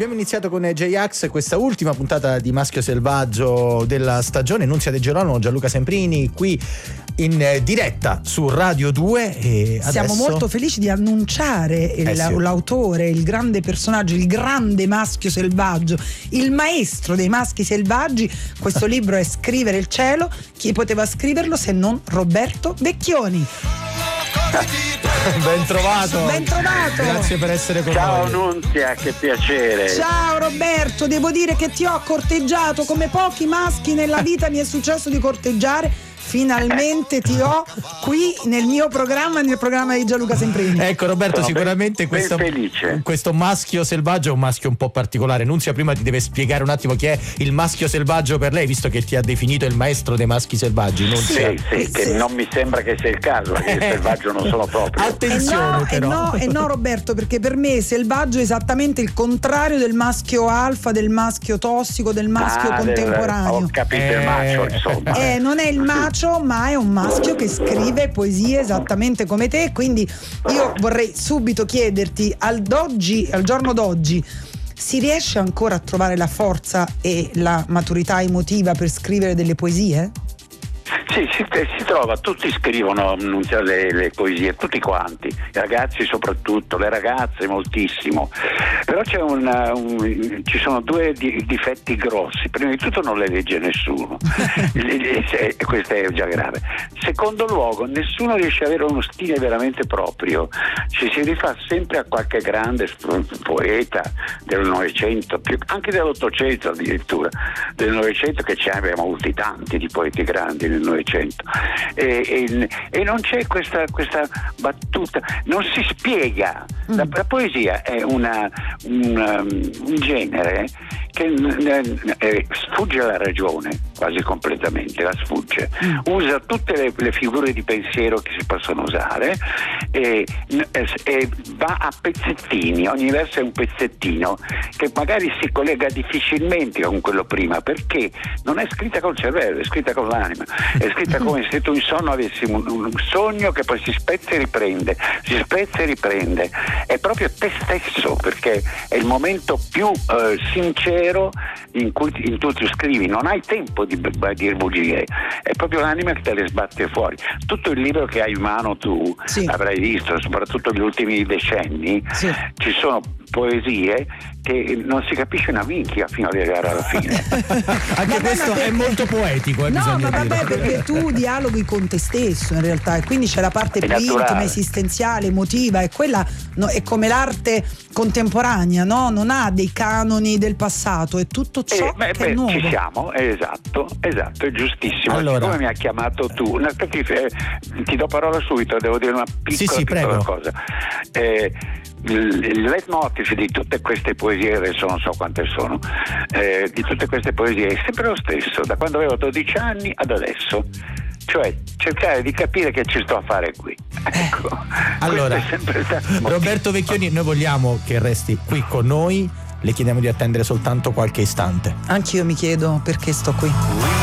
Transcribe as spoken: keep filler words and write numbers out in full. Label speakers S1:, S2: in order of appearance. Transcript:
S1: abbiamo iniziato con J-Ax questa ultima puntata di Maschio Selvaggio della stagione. Nunzia De Girolamo, Gianluca Semprini qui in diretta su Radio due e
S2: siamo
S1: adesso...
S2: molto felici di annunciare il,
S1: eh sì.
S2: l'autore, il grande personaggio, il grande maschio selvaggio, il maestro dei maschi selvaggi. Questo libro è Scrivere il cielo. Chi poteva scriverlo se non Roberto Vecchioni?
S1: Ben trovato.
S2: Ben trovato.
S1: Grazie per essere con
S3: Ciao
S1: noi.
S3: Ciao Nunzia, che piacere.
S2: Ciao Roberto, devo dire che ti ho corteggiato come pochi maschi nella vita mi è successo di corteggiare. Finalmente ti ho qui nel mio programma, nel programma di Gianluca Semprini.
S1: Ecco Roberto,
S3: Sono
S1: sicuramente
S3: ben,
S1: questo,
S3: ben felice.
S1: questo maschio selvaggio è un maschio un po' particolare. Nunzia prima ti deve spiegare un attimo chi è il maschio selvaggio per lei, visto che ti ha definito il maestro dei maschi selvaggi. Nunzia.
S3: Sì, sì, che non mi sembra che sia il caso, perché il selvaggio non sono proprio.
S1: Attenzione
S2: eh no,
S1: però.
S2: Eh no, eh no Roberto, perché per me selvaggio è esattamente il contrario del maschio alfa, del maschio tossico, del maschio
S3: ah,
S2: contemporaneo.
S3: Del, ho capito,
S1: eh,
S3: il macio, insomma.
S2: Eh, non è il macio, ma è un maschio che scrive poesie esattamente come te. Quindi io vorrei subito chiederti, al, d'oggi, al giorno d'oggi, si riesce ancora a trovare la forza e la maturità emotiva per scrivere delle poesie?
S3: Sì, si, si trova, tutti scrivono le, le poesie, tutti quanti, i ragazzi soprattutto, le ragazze moltissimo, però c'è un, un, ci sono due di, difetti grossi. Prima di tutto non le legge nessuno, e questo è già grave. Secondo luogo, nessuno riesce ad avere uno stile veramente proprio, ci si rifà sempre a qualche grande poeta del Novecento, anche dell'Ottocento addirittura, del Novecento, che ce ne abbiamo avuti tanti di poeti grandi nel Novecento. E, e, e non c'è questa, questa battuta, non si spiega. La, la poesia è una, una, un genere che eh, sfugge alla ragione quasi completamente, la sfugge, usa tutte le, le figure di pensiero che si possono usare e, e va a pezzettini, ogni verso è un pezzettino che magari si collega difficilmente con quello prima, perché non è scritta col cervello, è scritta con l'anima, è scritta come se tu in sonno avessi un, un sogno che poi si spezza e riprende, si spezza e riprende, è proprio te stesso, perché è il momento più eh, sincero in cui in tu, tu scrivi, non hai tempo di dire bugie, è proprio l'anima che te le sbatte fuori. Tutto il libro che hai in mano tu, sì, avrai visto, soprattutto negli ultimi decenni, sì, ci sono poesie che non si capisce una minchia fino ad arrivare alla fine.
S1: Anche questo è molto poetico, eh,
S2: no, ma vabbè,
S1: dire.
S2: Perché tu dialoghi con te stesso in realtà, e quindi c'è la parte
S3: è
S2: più
S3: naturale,
S2: intima, esistenziale, emotiva, e quella no, è come l'arte contemporanea, no? Non ha dei canoni del passato, è tutto ciò
S3: eh, beh,
S2: che
S3: beh,
S2: è nuovo.
S3: Ci siamo, esatto, esatto, è giustissimo.
S1: Allora,
S3: come mi ha chiamato tu, no, perché, eh, ti do parola subito, devo dire una piccola,
S1: sì, sì,
S3: piccola
S1: prego.
S3: cosa. Eh, il, il leitmotiv di tutte queste poesie, adesso non so quante sono, eh, di tutte queste poesie è sempre lo stesso, da quando avevo dodici anni ad adesso, cioè cercare di capire che ci sto a fare qui. Ecco.
S1: Allora,
S3: è sempre
S1: Roberto Vecchioni, noi vogliamo che resti qui con noi, le chiediamo di attendere soltanto qualche istante.
S2: Anch'io mi chiedo perché sto qui.